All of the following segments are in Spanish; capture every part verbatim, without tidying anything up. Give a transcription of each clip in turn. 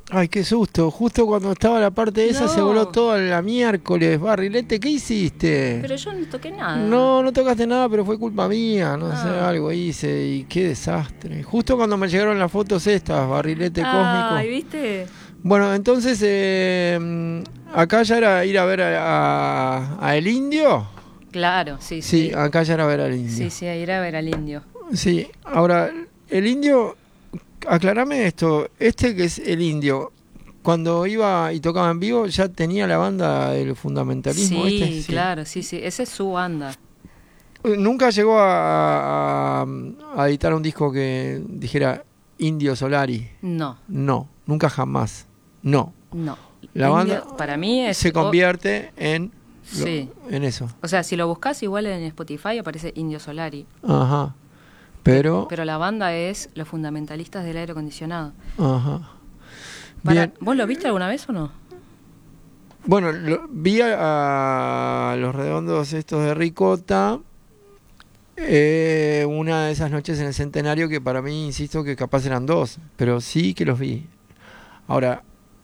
Ay, qué susto. Justo cuando estaba la parte esa se voló No, toda la miércoles. Barrilete, ¿qué hiciste? pero yo no toqué nada. No, no tocaste nada, pero fue culpa mía. No sé, Ah, algo hice y qué desastre. Justo cuando me llegaron las fotos estas, barrilete cósmico. ay, ¿viste? Bueno, entonces eh, acá ya era ir a ver a, a- a El Indio. Claro, sí, Sí, sí. acá ya era ver al Sí, Indio. sí, a ir a ver al indio. Sí, ahora, el Indio, aclarame esto, este que es el Indio, cuando iba y tocaba en vivo, ¿ya tenía la banda del fundamentalismo este? Sí, Sí. claro, sí, sí. Esa es su banda. Nunca llegó a, a- a editar un disco que dijera Indio Solari. No, No, nunca jamás. No. no. La banda Indio, para mí es... se o- convierte en, lo- sí. en eso. O sea, si lo buscas igual en Spotify aparece Indio Solari. Ajá. Pe- Pero, Pero la banda es Los Fundamentalistas del Aire Acondicionado. ajá. Para, Bien. ¿vos lo viste alguna vez o no? Bueno, lo- vi a, a los redondos estos de Ricota eh, una de esas noches en el Centenario que para mí, insisto, que capaz eran dos, pero sí que los vi. Ahora,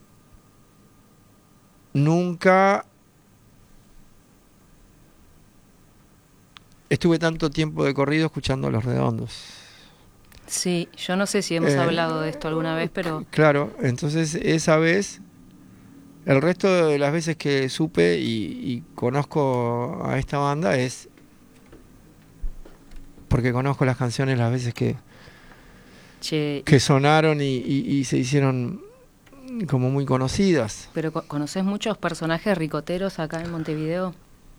nunca estuve tanto tiempo de corrido escuchando a los redondos. Sí, yo no sé si hemos Eh, hablado de esto alguna vez, pero... Claro, entonces esa vez, el resto de las veces que supe y, y conozco a esta banda es porque conozco las canciones las veces que, Che, que sonaron y, y- y se hicieron como muy conocidas. pero co- ¿conocés muchos personajes ricoteros acá en Montevideo?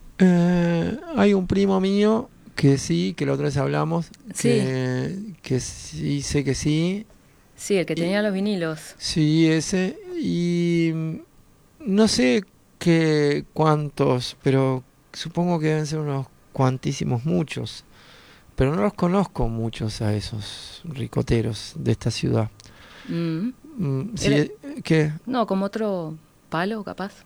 Eh, hay un primo mío que sí, que la otra vez hablamos, Sí, que, que sí, sé que sí, sí, el que y, tenía los vinilos. sí, ese, y mm, no sé qué cuántos, pero supongo que deben ser unos cuantísimos, muchos, pero no los conozco muchos a esos ricoteros de esta ciudad. Mm. Mm, sí, Era- eh, ¿qué? no, como otro palo, capaz.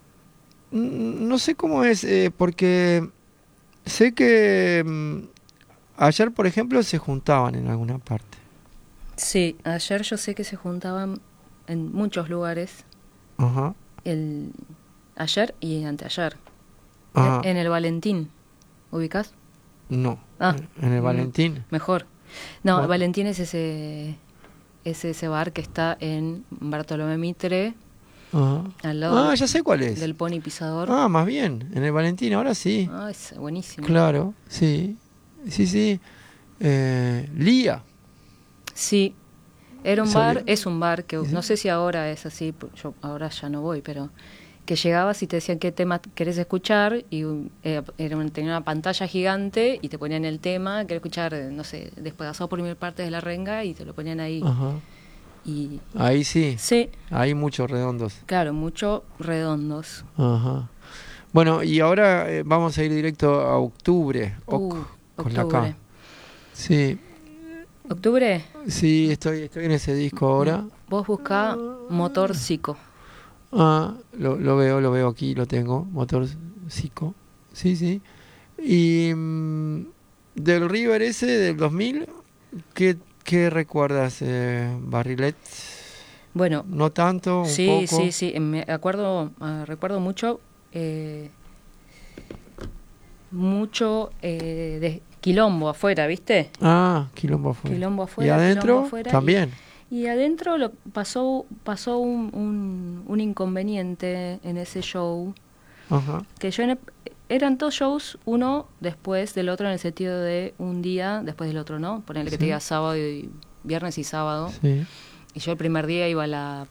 Mm, No sé cómo es, eh, porque sé que mm, ayer, por ejemplo, se juntaban en alguna parte. Sí, ayer yo sé que se juntaban en muchos lugares, Ajá. el ayer y anteayer, Ah, en, en el Valentín, ¿ubicás? no. Ah, En el mm, Valentín. mejor. No, Bueno. Valentín es ese, es ese bar que está en Bartolomé Mitre, Ajá. al lado Ah, de- ya sé cuál es. del Pony Pisador. Ah, más bien. En el Valentín, ahora sí. Ah, es buenísimo. Claro, sí. Sí, sí. Eh, Lía. Sí, era un Solía- bar, es un bar que no sé si ahora es así, pu- yo ahora ya no voy, pero que llegabas y te decían qué tema querés escuchar y eh, era un- tenía una pantalla gigante y te ponían el tema, querés escuchar, eh, no sé, Despedazado por mil partes de la renga y te lo ponían ahí. Ajá. Y Ahí sí. sí, Hay muchos redondos. claro, mucho redondos. Ajá. Bueno, y ahora eh, vamos a ir directo a octubre. Oc, Uh, con la octubre. K. Sí, ¿Octubre? sí, estoy, estoy en ese disco ahora. Vos buscá Motor Psico. Ah, lo, lo veo, lo veo aquí, lo tengo. Motor Psico. Sí, sí. Y mm, del River ese del dos mil, ¿qué, qué recuerdas, eh, Barrilet? Bueno, No tanto, un sí, poco. sí, sí, me acuerdo, ah, recuerdo mucho, eh, mucho eh, de quilombo afuera, ¿viste? Ah, quilombo afuera. Quilombo ¿Y afuera, adentro? quilombo afuera. También. Y, y adentro lo, pasó, pasó un, un, un inconveniente en ese show, Ajá. que yo en el- eran dos shows, uno después del otro, en el sentido de un día después del otro, ¿no? Ponerle que Sí. te diga sábado y viernes y sábado. Sí. Y yo el primer día iba a la